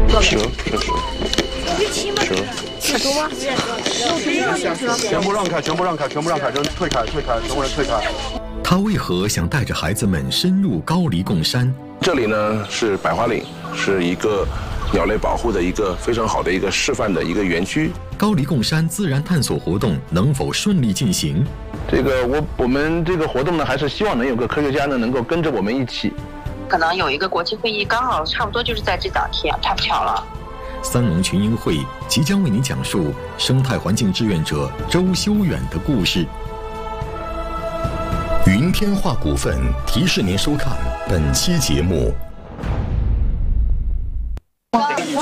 蛇， 尺度吗？ 全部让开，全部让开，全部让开，人退开，退开，全部人退开。 他为何想带着孩子们深入高黎贡山？ 这里呢是百花岭，是一个鸟类保护的一个非常好的一个示范的一个园区。 高黎贡山自然探索活动能否顺利进行？ 我们这个活动呢，还是希望能有个科学家呢能够跟着我们一起。 可能有一个国际会议，刚好差不多就是在这2天，太不巧了。 三农群英会即将为您讲述生态环境志愿者周修远的故事。云天化股份提示您收看本期节目。 好，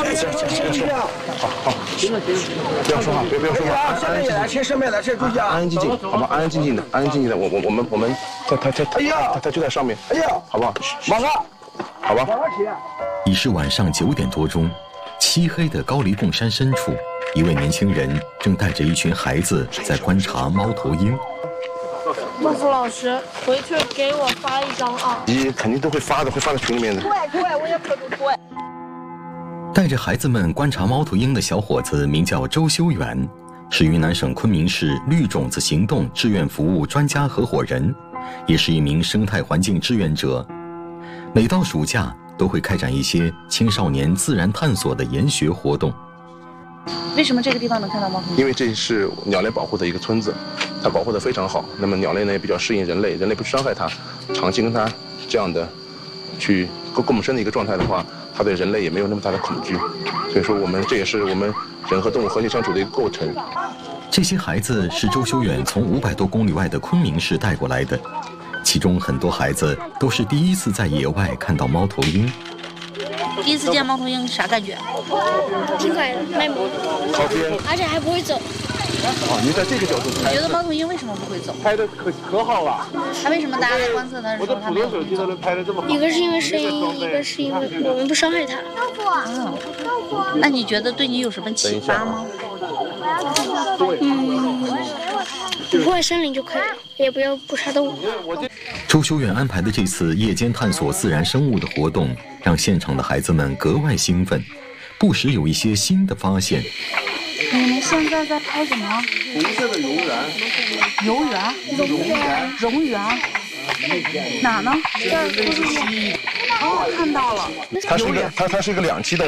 不要说话，不要说话，安安静静，好吧，安安静静的，安安静静的。我们，他就在上面，哎呀，好不好？马上，好吧。 已是晚上9点多钟，漆黑的高黎贡山深处，一位年轻人正带着一群孩子在观察猫头鹰。 孟福老师，回去给我发一张啊！ 你肯定都会发的，会发在群里面的。 对，我也可对。 带着孩子们观察猫头鹰的小伙子名叫周修远，是云南省昆明市绿种子行动志愿服务专家合伙人，也是一名生态环境志愿者。每到暑假，都会开展一些青少年自然探索的研学活动。 为什么这个地方能看到猫头鹰？ 因为这是鸟类保护的一个村子，它保护得非常好。那么鸟类呢也比较适应人类，人类不去伤害它，长期跟它这样的去共我们生的一个状态的话，它对人类也没有那么大的恐惧。所以说这也是我们人和动物和谐相处的一个过程。 这些孩子是周修远从500多公里外的昆明市带过来的，其中很多孩子都是第一次在野外看到猫头鹰。 第一次见猫头鹰啥感觉？ 挺可爱的，卖萌，而且还不会走。 你在这个角度你觉得猫头鹰为什么不会走？ 拍的可好了。 它为什么大家在观测它的时候它没有走？ 一个是因为声音，一个是因为我们不伤害它。 那你觉得对你有什么启发吗？ 破坏森林就可以了，也不要捕杀动物。 周修远安排的这次夜间探索自然生物的活动，让现场的孩子们格外兴奋，不时有一些新的发现。 你们现在在拍什么？ 红色的蝾螈。 蝾螈？哪呢？这儿不是。哦，看到了。 它是一个两栖动物。